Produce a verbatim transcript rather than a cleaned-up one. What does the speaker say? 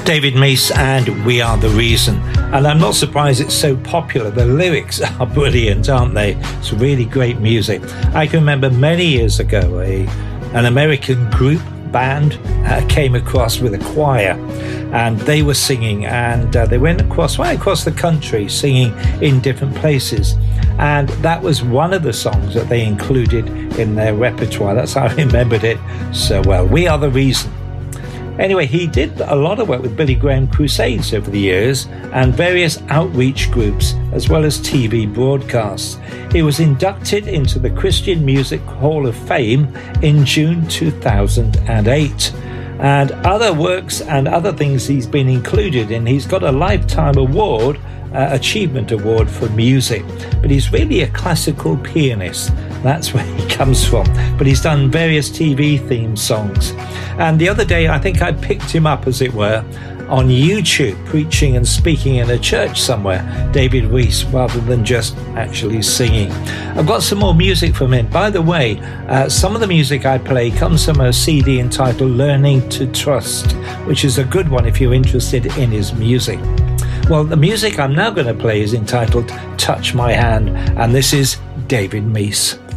David Meece and We Are the Reason. And I'm not surprised it's so popular. The lyrics are brilliant, aren't they? It's really great music. I can remember many years ago a, an American group band uh, came across with a choir, and they were singing, and uh, they went across right across the country singing in different places, and that was one of the songs that they included in their repertoire. That's how I remembered it so well. We Are the Reason. Anyway, he did a lot of work with Billy Graham Crusades over the years and various outreach groups, as well as T V broadcasts. He was inducted into the Christian Music Hall of Fame in June two thousand eight. And other works and other things he's been included in. He's got a Lifetime Award, uh, Achievement Award for music. But he's really a classical pianist. That's where he comes from. But he's done various T V theme songs. And the other day, I think I picked him up, as it were, on YouTube, preaching and speaking in a church somewhere, David Meece, rather than just actually singing. I've got some more music from him. By the way, uh, some of the music I play comes from a C D entitled Learning to Trust, which is a good one if you're interested in his music. Well, the music I'm now going to play is entitled Touch My Hand, and this is David Meece.